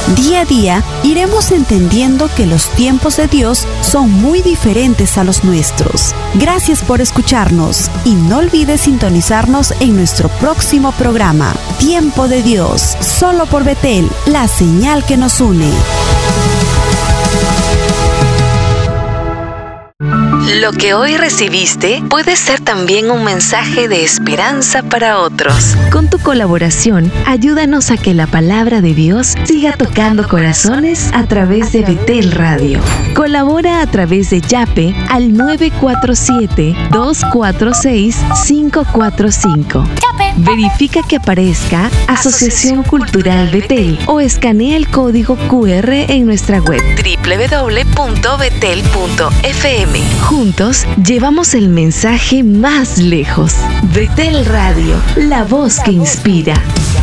Día a día iremos entendiendo que los tiempos de Dios son muy diferentes a los nuestros. Gracias por escucharnos y no olvides sintonizarnos en nuestro próximo programa, Tiempo de Dios, solo por Betel, la señal que nos une. Lo que hoy recibiste puede ser también un mensaje de esperanza para otros. Con tu colaboración, ayúdanos a que la palabra de Dios siga tocando corazones a través de Betel Radio. Colabora a través de Yape al 947-246-545. Verifica que aparezca Asociación Cultural Betel o escanea el código QR en nuestra web www.betel.fm. Juntos llevamos el mensaje más lejos. Betel Radio, la voz que inspira.